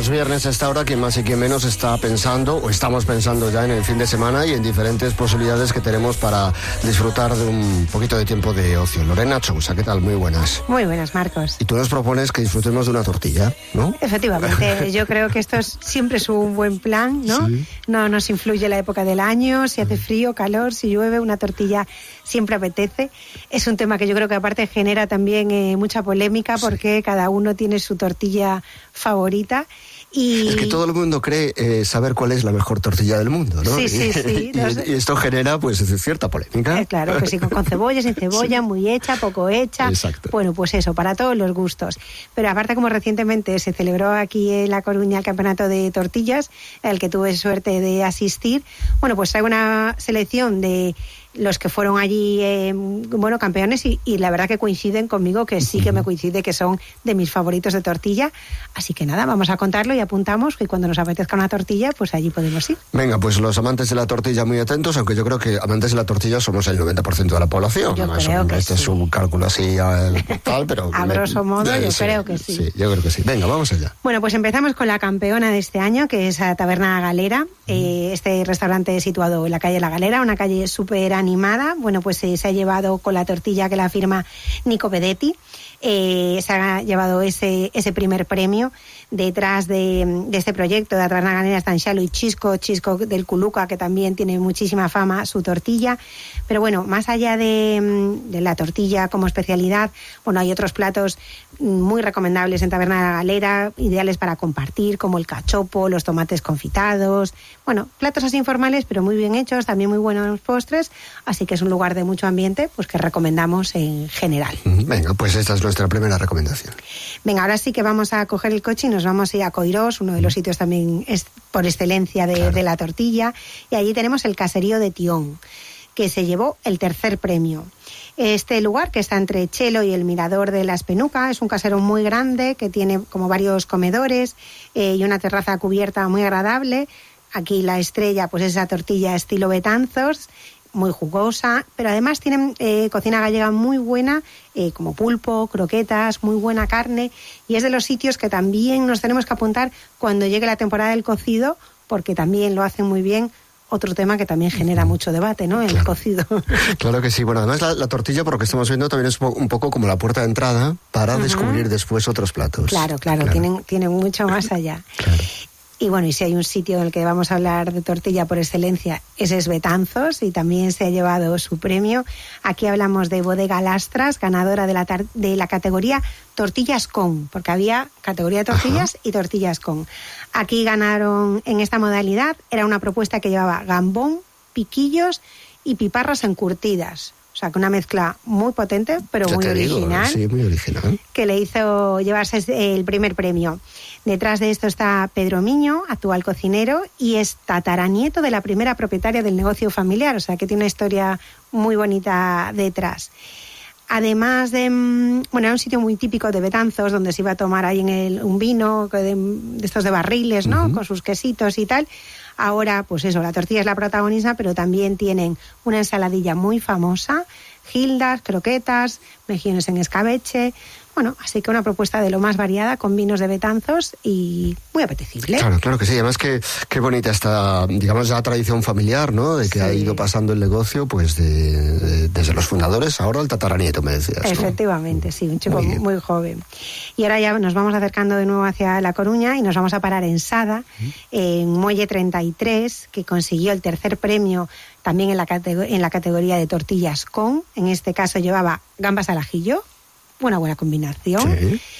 viernes a esta hora, quien más y quien menos está pensando, o estamos pensando ya en el fin de semana y en diferentes posibilidades que tenemos para disfrutar de un poquito de tiempo de ocio. Lorena Chousa, ¿qué tal? Muy buenas. Muy buenas, Marcos. Y tú nos propones que disfrutemos de una tortilla, ¿no? Efectivamente, yo creo que esto siempre es un buen plan, ¿no? Sí. No nos influye la época del año, si hace frío, calor, si llueve, una tortilla siempre apetece. Es un tema que yo creo que aparte genera también mucha polémica porque cada uno tiene su tortilla favorita. Y... Es que todo el mundo cree saber cuál es la mejor tortilla del mundo, ¿no? Sí. Y esto genera, pues, cierta polémica. Claro, que sí, con cebolla, sin cebolla, sí. Muy hecha, poco hecha. Exacto. Bueno, pues eso, para todos los gustos. Pero aparte, como recientemente se celebró aquí en La Coruña el campeonato de tortillas, al que tuve suerte de asistir, bueno, pues traigo una selección de los que fueron allí, campeones y la verdad que coinciden conmigo, que sí que me coincide que son de mis favoritos de tortilla. Así que nada, vamos a contarlo y apuntamos que cuando nos apetezca una tortilla, pues allí podemos ir. Venga, pues los amantes de la tortilla muy atentos, aunque yo creo que amantes de la tortilla somos el 90% de la población. Yo creo que este sí. es un cálculo así tal, pero... A grosso modo, yo creo que sí. Sí, yo creo que sí. Venga, vamos allá. Bueno, pues empezamos con la campeona de este año, que es la Taberna Galera. Este restaurante situado en la calle La Galera, una calle súper animada. Bueno, pues se ha llevado con la tortilla que la firma Nico Pedetti. Se ha llevado ese primer premio. Detrás de este proyecto de la Taberna Galera están Xalo y Chisco del Culuca, que también tiene muchísima fama su tortilla. Pero bueno, más allá de la tortilla como especialidad, bueno, hay otros platos muy recomendables en Taberna Galera, ideales para compartir, como el cachopo, los tomates confitados. Bueno, platos así informales, pero muy bien hechos, también muy buenos postres, así que es un lugar de mucho ambiente, pues que recomendamos en general. Venga, pues esta es nuestra primera recomendación. Venga, ahora sí que vamos a coger el coche y nos vamos a ir a Coirós, uno de los sitios también es por excelencia de la tortilla, y allí tenemos el Caserío de Tión, que se llevó el tercer premio. Este lugar, que está entre Chelo y el Mirador de la Espenuca, es un casero muy grande que tiene como varios comedores y una terraza cubierta muy agradable. Aquí la estrella, pues es esa tortilla estilo Betanzos, muy jugosa, pero además tienen cocina gallega muy buena, como pulpo, croquetas, muy buena carne, y es de los sitios que también nos tenemos que apuntar cuando llegue la temporada del cocido, porque también lo hacen muy bien. Otro tema que también genera mucho debate, ¿no? El cocido. Claro que sí. Bueno, además la tortilla, por lo que estamos viendo, también es un poco como la puerta de entrada para descubrir después otros platos. Claro. Tienen mucho más allá. Claro. Y bueno, y si hay un sitio en el que vamos a hablar de tortilla por excelencia, ese es Betanzos, y también se ha llevado su premio. Aquí hablamos de Bodega Lastras, ganadora de la categoría Tortillas con, porque había categoría de tortillas y tortillas con. Aquí ganaron en esta modalidad, era una propuesta que llevaba gambón, piquillos y piparras encurtidas. O sea, que una mezcla muy potente, pero muy original. Sí, muy original. Que le hizo llevarse el primer premio. Detrás de esto está Pedro Miño, actual cocinero, y es tataranieto de la primera propietaria del negocio familiar. O sea, que tiene una historia muy bonita detrás. Además de... Bueno, era un sitio muy típico de Betanzos, donde se iba a tomar ahí un vino de estos de barriles, ¿no? Con sus quesitos y tal. Ahora, pues eso, la tortilla es la protagonista, pero también tienen una ensaladilla muy famosa, gildas, croquetas, mejillones en escabeche. Bueno, así que una propuesta de lo más variada, con vinos de Betanzos y muy apetecible. Claro que sí. Además, qué bonita esta, digamos, la tradición familiar, ¿no? De que ha ido pasando el negocio, pues, desde los fundadores, ahora el tataranieto, me decías, ¿no? Efectivamente, sí, un chico muy joven. Y ahora ya nos vamos acercando de nuevo hacia La Coruña y nos vamos a parar en Sada, en Muelle 33, que consiguió el tercer premio también en la categoría de tortillas con. En este caso llevaba gambas al ajillo. Una buena combinación.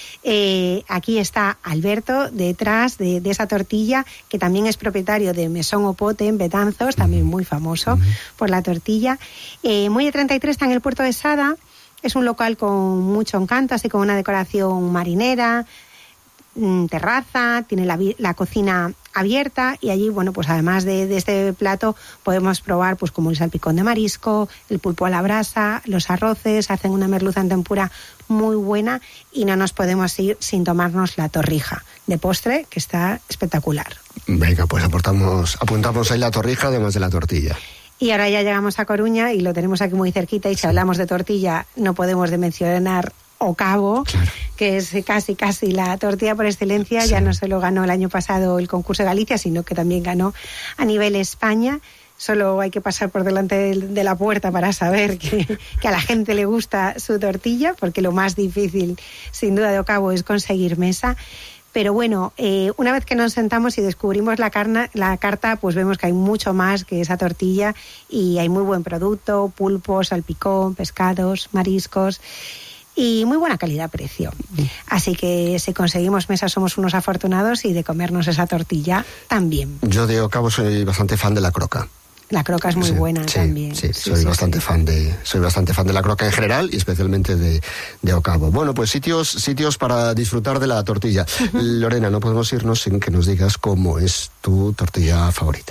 Sí. Aquí está Alberto detrás de esa tortilla, que también es propietario de Mesón o Pote en Betanzos, también muy famoso por la tortilla. Muelle 33 está en el puerto de Sada, es un local con mucho encanto, así como una decoración marinera, terraza, tiene la cocina abierta, y allí, bueno, pues además de este plato podemos probar pues como el salpicón de marisco, el pulpo a la brasa, los arroces, hacen una merluza en tempura muy buena, y no nos podemos ir sin tomarnos la torrija de postre, que está espectacular. Venga, pues apuntamos ahí la torrija, además de la tortilla. Y ahora ya llegamos a Coruña y lo tenemos aquí muy cerquita, y si hablamos de tortilla no podemos de mencionar Ocavo, claro, que es casi la tortilla por excelencia. Sí. Ya no solo ganó el año pasado el concurso de Galicia, sino que también ganó a nivel España. Solo hay que pasar por delante de la puerta para saber que a la gente le gusta su tortilla, porque lo más difícil, sin duda, de Ocavo es conseguir mesa. Pero bueno, una vez que nos sentamos y descubrimos la carta, pues vemos que hay mucho más que esa tortilla y hay muy buen producto, pulpo, salpicón, pescados, mariscos y muy buena calidad-precio. Así que si conseguimos mesa somos unos afortunados y de comernos esa tortilla también. Yo de Ocavo soy bastante fan de la croca. La croca es muy buena también. Sí, soy bastante fan de la croca en general y especialmente de Ocavo. Bueno, pues sitios para disfrutar de la tortilla. Lorena, no podemos irnos sin que nos digas cómo es tu tortilla favorita.